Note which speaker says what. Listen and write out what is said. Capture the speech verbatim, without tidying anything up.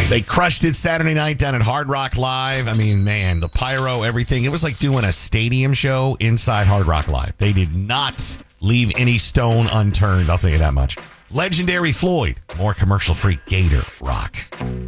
Speaker 1: They crushed it Saturday night down at Hard Rock Live. I mean, man, the pyro, everything. It was like doing a stadium show inside Hard Rock Live. They did not leave any stone unturned, I'll tell you that much. Legendary Floyd, more commercial-free Gator rock.